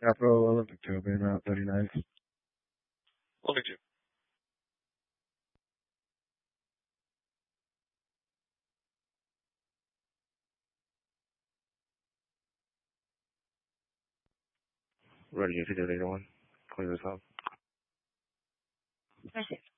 Capital Olympic Tobin, Route 39. Olympic 2. Ready to do the one. Clear this up. Merci.